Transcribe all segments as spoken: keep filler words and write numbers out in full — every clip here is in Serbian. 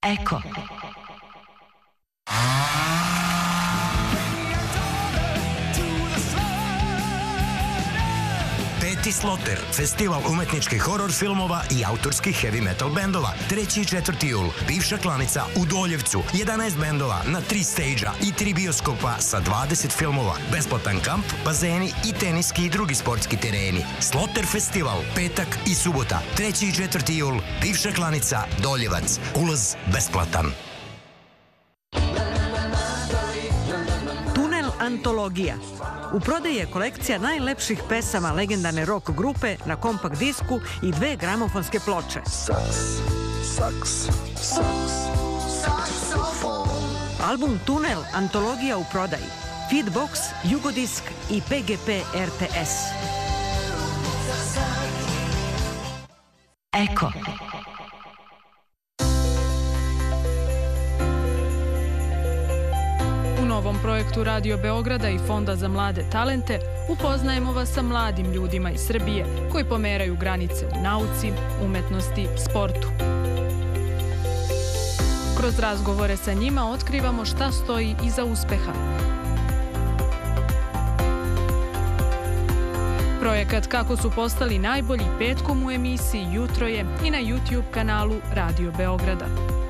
Eko. Peti Sloter, festival umetničkih horor filmova i autorskih heavy metal bendova. treći i četvrti jul, bivša klanica u Doljevcu, jedanaest bendova na tri stage-a i tri bioskopa sa dvadeset filmova. Besplatan kamp, bazeni i teniski i drugi sportski tereni. Sloter festival, petak i subota, treći i četvrti jul, bivša klanica, Doljevac. Ulaz besplatan. Tunel antologija. U prodaji je kolekcija najlepših pesama legendarne rock grupe na kompakt disku i dve gramofonske ploče. Album Tunel antologija u prodaji. Feedbox, Jugodisk i P G P R T S. Eko. U novom projektu Radio Beograda i Fonda za mlade talente upoznajemo vas sa mladim ljudima iz Srbije koji pomeraju granice u nauci, umetnosti, sportu. Kroz razgovore sa njima otkrivamo šta stoji iza uspeha. Projekat Kako su postali najbolji petkom u emisiji Jutro je i na YouTube kanalu Radio Beograda.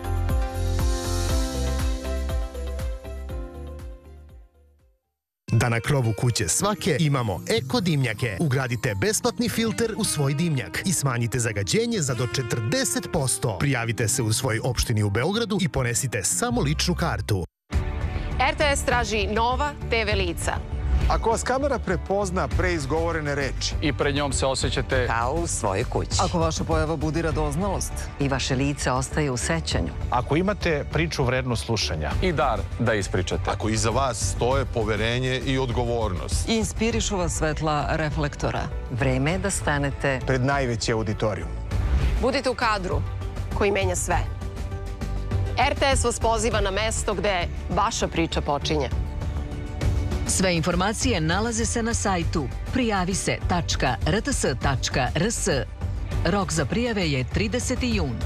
Da na krovu kuće svake imamo eko dimnjake. Ugradite besplatni filter u svoj dimnjak i smanjite zagađenje za do četrdeset posto. Prijavite se u svojoj opštini u Beogradu i ponesite samo ličnu kartu. R T S traži nova te ve lica. Ako vas kamera prepozna preizgovorene reči i pred njom se osjećate kao u svojoj kući. Ako vaša pojava budi radoznalost i vaše lice ostaje u sećanju. Ako imate priču vrednu slušanja i dar da ispričate. Ako iza vas stoje poverenje i odgovornost. I inspirišu vas svetla reflektora. Vreme je da stanete pred najveći auditorijum. Budite u kadru koji menja sve. R T S vas poziva na mesto gde vaša priča počinje. Sve informacije nalaze se na sajtu prijavise tačka r t s tačka r s. Rok za prijave je trideseti jun.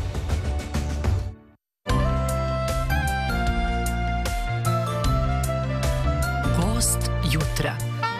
Gost jutra.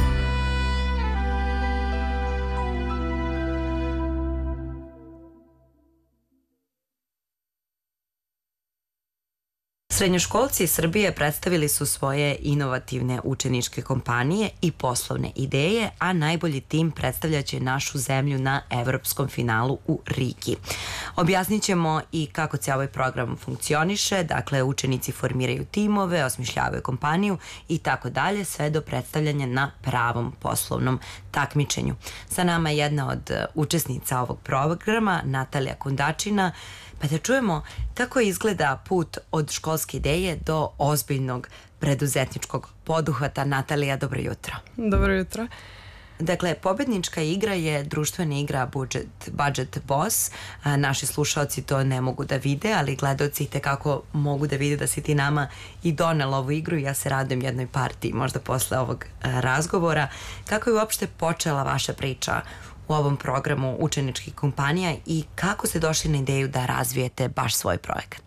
Srednjoškolci iz Srbije predstavili su svoje inovativne učeničke kompanije i poslovne ideje, a najbolji tim predstavljaće našu zemlju na evropskom finalu u Rigi. Objasnit ćemo i kako cijel ovaj program funkcioniše, dakle učenici formiraju timove, osmišljavaju kompaniju i tako dalje, sve do predstavljanja na pravom poslovnom takmičenju. Sa nama je jedna od učesnica ovog programa, Natalija Kundačina. Pa da čujemo kako izgleda put od školske ideje do ozbiljnog preduzetničkog poduhvata. Natalija, dobro jutro. Dobro jutro. Dakle, pobednička igra je društvena igra Budget, Budget Boss. Naši slušalci to ne mogu da vide, ali gledaoci itekako mogu da vide da si ti nama i donela ovu igru. Ja se radujem jednoj partiji, možda posle ovog razgovora. Kako je uopšte počela vaša priča u ovom programu učeničkih kompanija i kako ste došli na ideju da razvijete baš svoj projekat?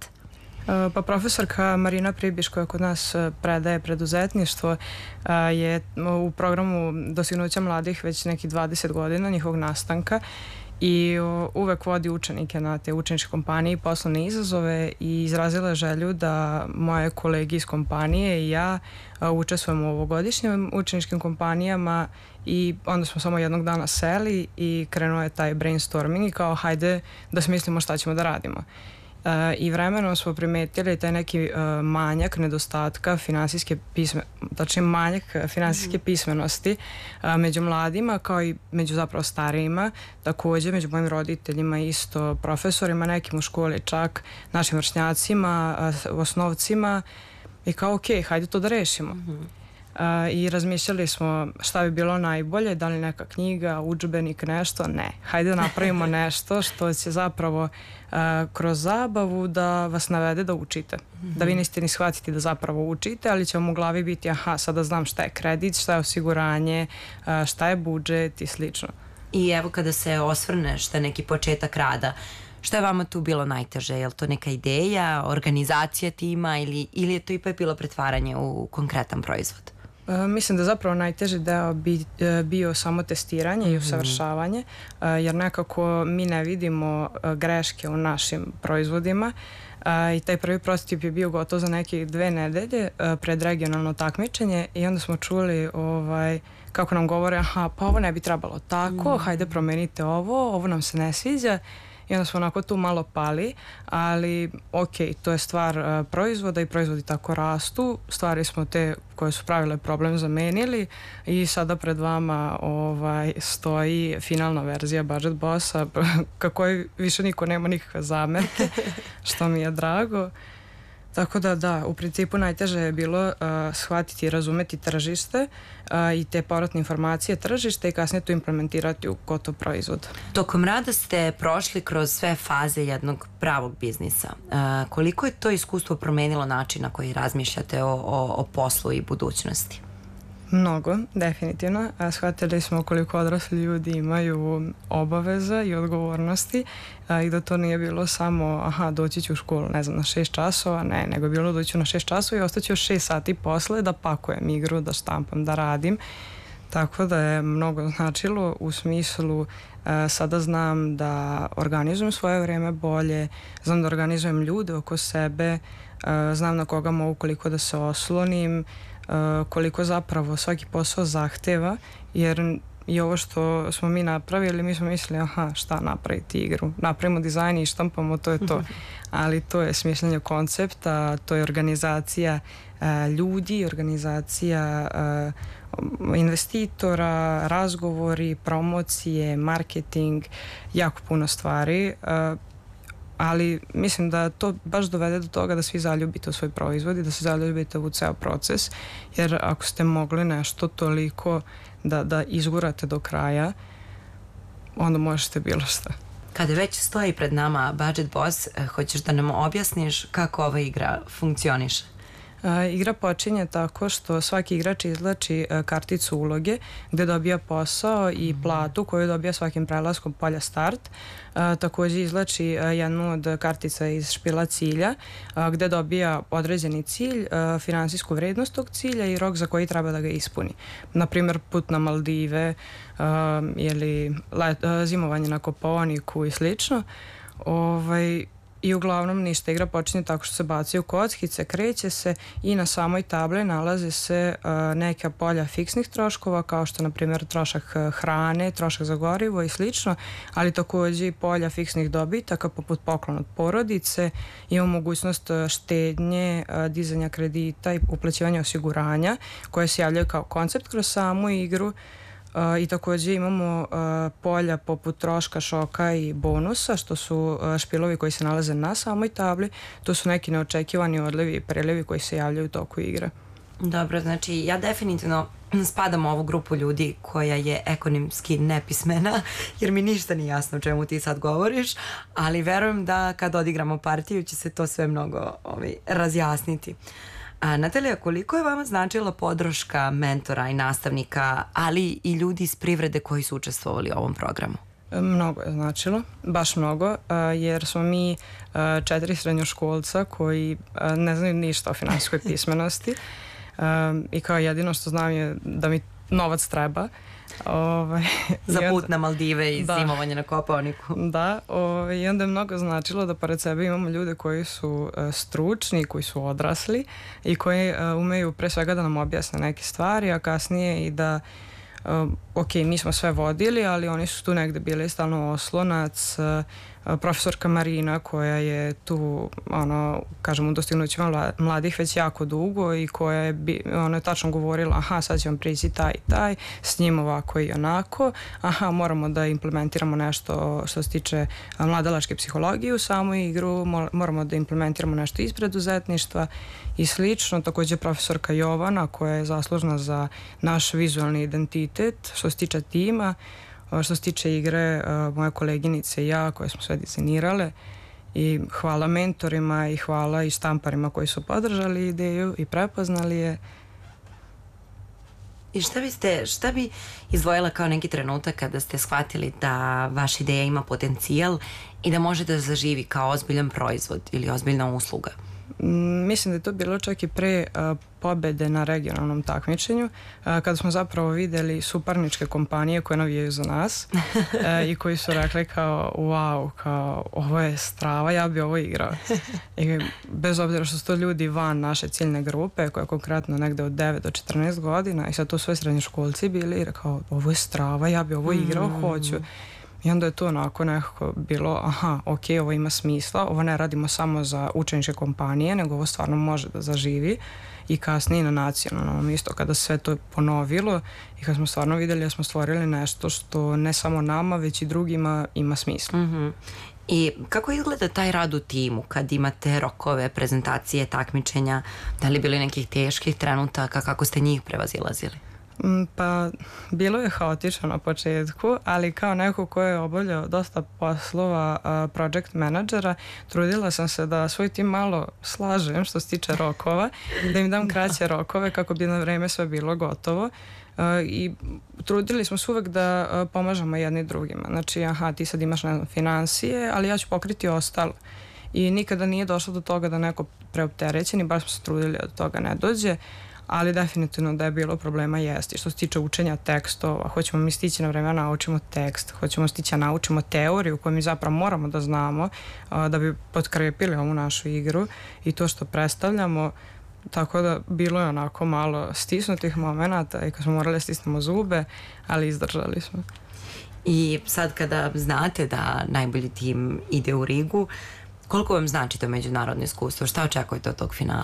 Pa profesorka Marina Pribiš, koja kod nas predaje preduzetništvo, je u programu dostignuća mladih već nekih dvadeset godina njihovog nastanka i uvek vodi učenike na te učeničke kompanije i poslovne izazove i izrazila je želju da moje kolege iz kompanije i ja učestvujemo u ovogodišnjim učeničkim kompanijama i onda smo samo jednog dana seli i krenuo je taj brainstorming i kao hajde da smislimo šta ćemo da radimo. E, i vremenom smo primetili taj neki e, manjak nedostatka finansijske pisme, tačnije manjak finansijske mm-hmm. pismenosti e, među mladima kao i među zapravo starijima, takođe među mojim roditeljima isto, profesorima nekim u školi, čak našim vršnjacima, e, osnovcima i kao ok, hajde to da rešimo. Mm-hmm. Uh, i razmišljali smo šta bi bilo najbolje, da li neka knjiga, udžbenik, nešto, ne. Hajde da napravimo nešto što će zapravo uh, kroz zabavu da vas navede da učite. Mm-hmm. Da vi niste ni shvatiti da zapravo učite, ali će vam u glavi biti aha, sada znam šta je kredit, šta je osiguranje, uh, šta je budžet i slično. I evo kada se osvrneš da neki početak rada, Šta je vama tu bilo najteže? Je li to neka ideja, organizacija tima ili, ili je to ipak bilo pretvaranje u konkretan proizvod? E, mislim da zapravo najteži deo bi e, bio samo testiranje mm-hmm. i usavršavanje, e, jer nekako mi ne vidimo e, greške u našim proizvodima. Uh, i taj prvi prototip je bio gotov za neke dve nedelje uh, pred regionalno takmičenje i onda smo čuli ovaj, kako nam govore, aha, pa ovo ne bi trebalo tako, mm. hajde promenite ovo, ovo nam se ne sviđa i onda smo onako tu malo pali, ali ok, to je stvar uh, proizvoda i proizvodi tako rastu, stvari smo te koje su pravile problem zamenili i sada pred vama ovaj, stoji finalna verzija Budget Bossa kako više niko nema nikakve zamerke, što mi je drago. Tako da da, u principu najteže je bilo uh, shvatiti i razumeti tržište uh, i te povratne informacije tržišta i kasnije to implementirati u gotov proizvod. Tokom rada ste prošli kroz sve faze jednog pravog biznisa. Uh, koliko je to iskustvo promenilo način na koji razmišljate o, o, o poslu i budućnosti? Mnogo, definitivno. A shvatili smo koliko odrasli ljudi imaju obaveza i odgovornosti a, i da to nije bilo samo aha, doći ću u školu, ne znam, na šest časova, ne, nego je bilo doći ću na šest časova i ostaću još šest sati posle da pakujem igru, da štampam, da radim. Tako da je mnogo značilo u smislu a, sada znam da organizujem svoje vreme bolje, znam da organizujem ljude oko sebe, a, znam na koga mogu koliko da se oslonim, Uh, koliko zapravo svaki posao zahteva, jer i ovo što smo mi napravili, mi smo mislili, aha, šta napraviti igru, napravimo dizajn i štampamo, to je to, ali to je smišljanje koncepta, to je organizacija uh, ljudi, organizacija uh, investitora, razgovori, promocije, marketing, jako puno stvari, uh, ali mislim da to baš dovede do toga da svi zaljubite u svoj proizvod i da se zaljubite u ceo proces, jer ako ste mogli nešto toliko da, da izgurate do kraja, onda možete bilo šta. Kada već stoji pred nama Budget Boss, hoćeš da nam objasniš kako ova igra funkcioniše? Uh, igra počinje tako što svaki igrač izlači uh, karticu uloge gde dobija posao i platu koju dobija svakim prelaskom polja start. Uh, takođe izlači uh, jednu od kartica iz špila cilja uh, gde dobija određeni cilj, uh, finansijsku vrednost tog cilja i rok za koji treba da ga ispuni. Naprimer put na Maldive uh, ili let, uh, zimovanje na Kopaoniku i slično. Ovaj, I uglavnom ništa, igra počinje tako što se bacaju kockice, kreće se i na samoj tabli nalaze se uh, neka polja fiksnih troškova kao što na primjer trošak hrane, trošak za gorivo i slično, ali takođe i polja fiksnih dobitaka poput poklon od porodice, ima mogućnost štednje, uh, dizanja kredita i uplaćivanja osiguranja koje se javljaju kao koncept kroz samu igru. Uh, i takođe imamo uh, polja poput troška, šoka i bonusa, što su uh, špilovi koji se nalaze na samoj tabli. To su neki neočekivani odlivi i prelivi koji se javljaju u toku igre. Dobro, znači ja definitivno spadam u ovu grupu ljudi koja je ekonomski nepismena, jer mi ništa nije jasno o čemu ti sad govoriš, ali verujem da kad odigramo partiju će se to sve mnogo ovaj, razjasniti. A, Natalija, koliko je vama značila podrška mentora i nastavnika, ali i ljudi iz privrede koji su učestvovali u ovom programu? Mnogo je značilo, baš mnogo, jer smo mi četiri srednjoškolca koji ne znaju ništa o finansijskoj pismenosti i kao jedino što znam je da mi novac treba. Ovaj, za put na Maldive i da, zimovanje na Kopaoniku. Da, ovaj, i onda je mnogo značilo da pored sebe imamo ljude koji su uh, stručni, koji su odrasli i koji uh, umeju pre svega da nam objasne neke stvari, a kasnije i da uh, ok, mi smo sve vodili, ali oni su tu negde bili stalno oslonac, uh, profesorka Marina koja je tu, ono, kažem, u dostignućima mladih već jako dugo i koja je, ona je tačno govorila, aha, sad će vam prići taj i taj, s njim ovako i onako, aha, moramo da implementiramo nešto što se tiče mladalačke psihologije u samu igru, moramo da implementiramo nešto iz preduzetništva i slično. Takođe profesorka Jovana koja je zaslužna za naš vizualni identitet što se tiče tima. Što se tiče igre, moja koleginice i ja koje smo sve dizajnirale i hvala mentorima i hvala i štamparima koji su podržali ideju i prepoznali je. I šta biste, šta bi izdvojila kao neki trenutak kada ste shvatili da vaša ideja ima potencijal i da može da zaživi kao ozbiljan proizvod ili ozbiljna usluga? Mislim da je to bilo čak i pre uh, pobede na regionalnom takmičenju, uh, kada smo zapravo videli suparničke kompanije koje navijaju za nas uh, i koji su rekli kao wow, kao ovo je strava, ja bi ovo igrao. I bez obzira što su to ljudi van naše ciljne grupe, koja je konkretno negde od devet do četrnaest godina, i sad to sve srednjoškolci bili i rekao ovo je strava, ja bi ovo igrao, mm. hoću. I onda je to onako nekako bilo, aha, ok, ovo ima smisla, ovo ne radimo samo za učeničke kompanije, nego ovo stvarno može da zaživi. I kasnije na nacionalnom isto, kada sve to ponovilo i kad smo stvarno vidjeli da smo stvorili nešto što ne samo nama, već i drugima ima smisla. Mm-hmm. I kako izgleda taj rad u timu kad imate rokove, prezentacije, takmičenja? Da li bili nekih teških trenutaka, kako ste njih prevazilazili? Pa, bilo je haotično na početku, ali kao neko ko je obavljao dosta poslova uh, project menadžera, trudila sam se da svoj tim malo slažem što se tiče rokova, da im dam kraće rokove kako bi na vreme sve bilo gotovo. Uh, i trudili smo se uvek da uh, pomažemo jedni drugima. Znači, aha, ti sad imaš, ne znam, financije, ali ja ću pokriti ostalo. I nikada nije došlo do toga da neko preopterećen i baš smo se trudili da do toga ne dođe. Ali definitivno da je bilo problema jesti. Što se tiče učenja tekstova, hoćemo mi stići na vreme da naučimo tekst, hoćemo stići da naučimo teoriju koju mi zapravo moramo da znamo a, da bi potkrepili ovu našu igru i to što predstavljamo. Tako da bilo je onako malo stisnutih momenata i kad smo morali da stisnemo zube, ali izdržali smo. I sad kada znate da najbolji tim ide u Rigu, koliko vam znači to međunarodno iskustvo? Šta očekujete od tog finala?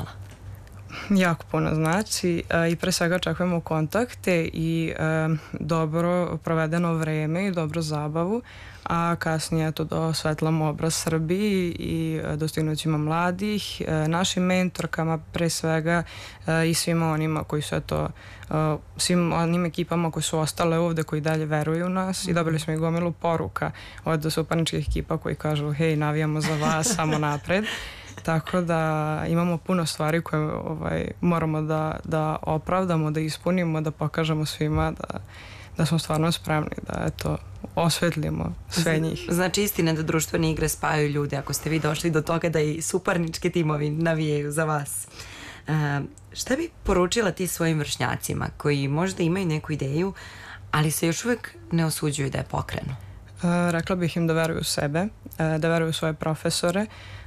Jako puno znači i pre svega očekujemo kontakte i e, dobro provedeno vreme i dobru zabavu, a kasnije to da osvetlamo obraz Srbiji i dostignućima mladih, e, našim mentorkama pre svega e, i svima onima koji su eto, e, svim onim ekipama koji su ostale ovde, koji dalje veruju u nas i dobili smo i gomilu poruka od suparničkih ekipa koji kažu hej, navijamo za vas, samo napred. Tako da imamo puno stvari koje ovaj, moramo da, da opravdamo, da ispunimo, da pokažemo svima da, da smo stvarno spremni, da eto, osvetlimo sve njih. Znači istina da društvene igre spajaju ljude, ako ste vi došli do toga da i suparnički timovi navijaju za vas. Uh, šta bi poručila ti svojim vršnjacima koji možda imaju neku ideju, ali se još uvijek ne osuđuju da je pokrenu? Uh, rekla bih im da veruju u sebe, uh, da veruju u svoje profesore,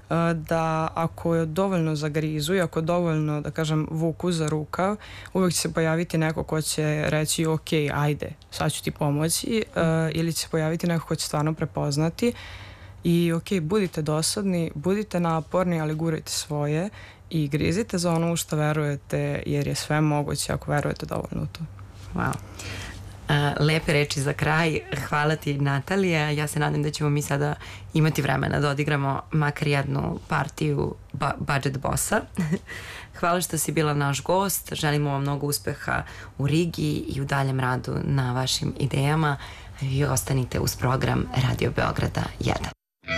da ako je dovoljno zagrizu i ako dovoljno, da kažem, vuku za rukav, uvijek će se pojaviti neko ko će reći ok, ajde, sad ću ti pomoći, uh, ili će se pojaviti neko ko će stvarno prepoznati i ok, budite dosadni, budite naporni, ali gurajte svoje i grizite za ono u što verujete, jer je sve moguće ako verujete dovoljno u to. Wow. Uh, lepe reči za kraj. Hvala ti, Natalija. Ja se nadam da ćemo mi sada imati vremena da odigramo makar jednu partiju ba- Budget Bossa. Hvala što si bila naš gost. Želimo vam mnogo uspeha u Rigi i u daljem radu na vašim idejama. Vi ostanite uz program Radio Beograda jedan.